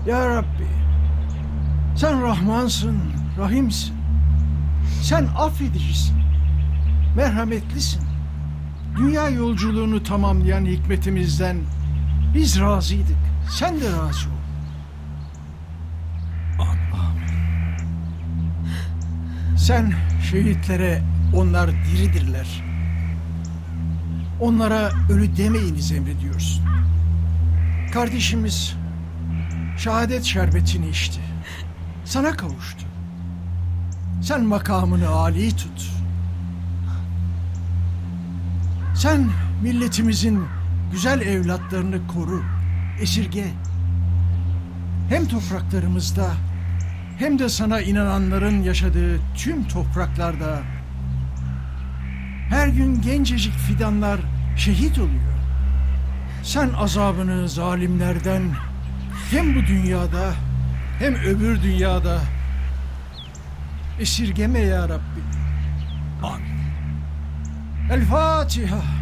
Ya Rabbi, sen Rahmansın, Rahimsin. Sen affedicisin, merhametlisin. Dünya yolculuğunu tamamlayan hikmetimizden biz razıydık. Sen de razı ol. Sen şehitlere onlar diridirler. Onlara ölü demeyiniz emrediyorsun. Kardeşimiz şehadet şerbetini içti. Sana kavuştu. Sen makamını âli tut. Sen milletimizin güzel evlatlarını koru, esirge. Hem topraklarımızda hem de sana inananların yaşadığı tüm topraklarda her gün gencecik fidanlar şehit oluyor. Sen azabını zalimlerden hem bu dünyada hem öbür dünyada esirgeme ya Rabbi. Amin. El Fatiha.